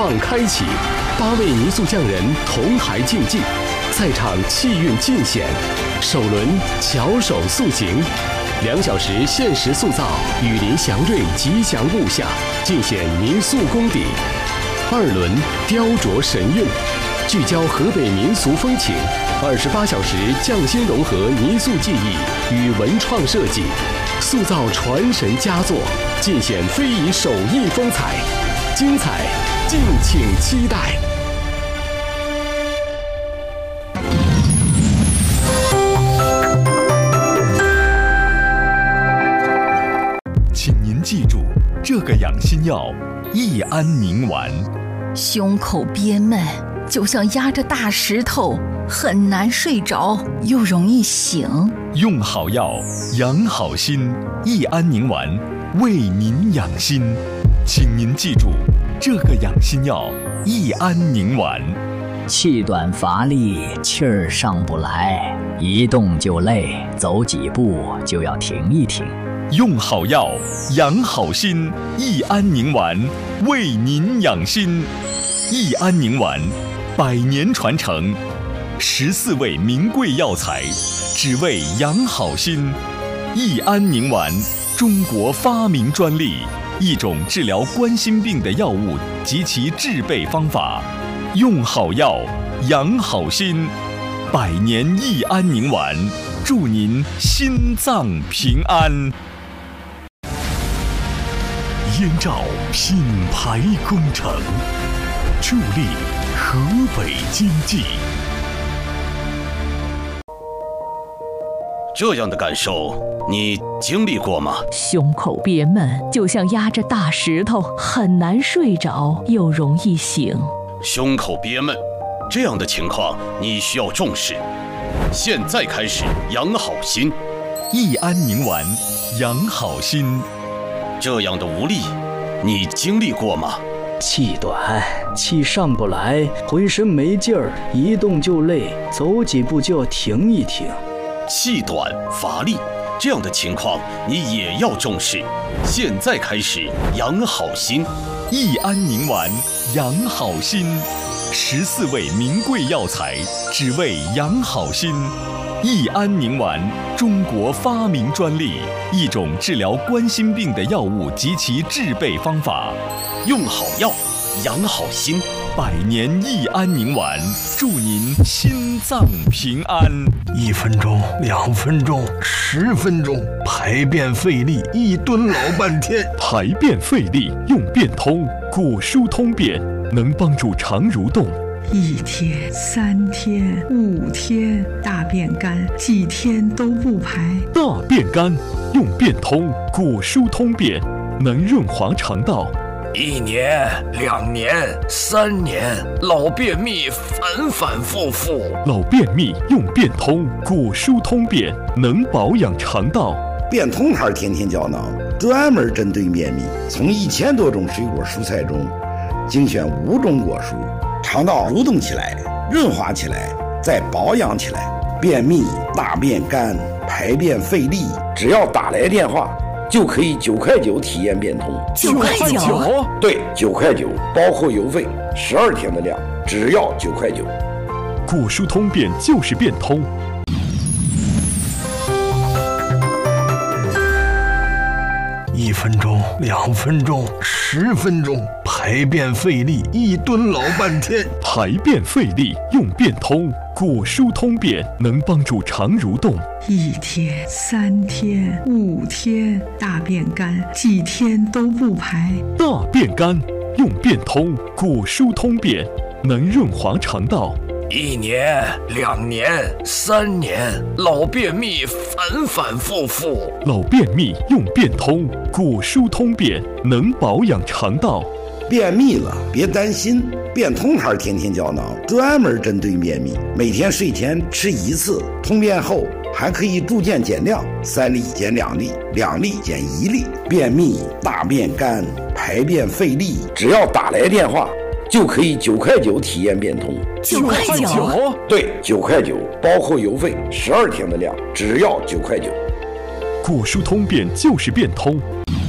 放开启，8位泥塑匠人同台竞技，赛场气韵尽显，首轮巧手塑形，2小时限时塑造雨林祥瑞吉祥物下，尽显泥塑功底。2轮雕琢神韵，聚焦河北民俗风情，28小时匠心融合泥塑技艺与文创设计，塑造传神佳作，尽显非遗手艺风采，精彩敬请期待。 请您记住，这个养心药益安宁丸。 胸口憋闷，就像压着大石头，很难睡着，又容易醒。 用好药，养好心，益安宁丸为您养心。请您记住，这个养心药益安宁丸。 气短乏力，气儿上不来，一动就累，走几步就要停一停。 用好药，养好心，益安宁丸为您养心。益安宁丸100年传承，14味名贵药材，只为养好心。益安宁丸，中国发明专利，一种治疗冠心病的药物及其制备方法。用好药，养好心，100年益安宁丸，祝您心脏平安。燕赵品牌工程，助力河北经济。 这样的感受你经历过吗？ 胸口憋闷，就像压着大石头，很难睡着，又容易醒。 胸口憋闷，这样的情况你需要重视。现在开始养好心， 益安宁丸养好心。 这样的无力你经历过吗？ 气短，气上不来，浑身没劲儿，一动就累，走几步就要停一停。 气短乏力，这样的情况你也要重视。现在开始养好心， 益安宁丸养好心，14味名贵药材，只为养好心。益安宁丸，中国发明专利，一种治疗冠心病的药物及其制备方法。 用好药，养好心 ，100年益安宁丸，祝您心脏平安。 1分钟、2分钟、10分钟，排便费力，一蹲老半天。 排便费力用便通，果蔬通便，能帮助肠蠕动。 1天、3天、5天，大便干，几天都不排。 大便干用便通，果蔬通便，能润滑肠道。 1年、2年、3年，老便秘反反复复。 老便秘用便通，果蔬通便，能保养肠道。 便通牌天天胶囊，专门针对便秘，从1000多种水果蔬菜中精选5种果蔬，肠道蠕动起来，润滑起来，再保养起来。便秘、大便干、排便费力，只要打来电话，就可以9块9体验便通。 9块9？ 对，9块9，包括邮费，12天的量，只要9块9。 果蔬通便就是便通。 1分钟、2分钟、10分钟，排便费力，一蹲老半天。 排便费力用便通，果蔬通便，能帮助肠蠕动。 1天、3天、5天，大便干，几天都不排。 大便干用便通，果蔬通便，能润滑肠道。 1年、2年、3年，老便秘反反复复。 老便秘用便通，果蔬通便，能保养肠道。 便秘了别担心，便通牌天天胶囊专门针对便秘，每天睡前吃1次，通便后还可以逐渐减量，3粒减2粒，2粒减1粒。便秘、大便干、排便费力，只要打来电话，就可以9块9体验便通。 9块9？ 对，9块9，包括邮费，12天的量，只要9块9。 果蔬通便就是便通。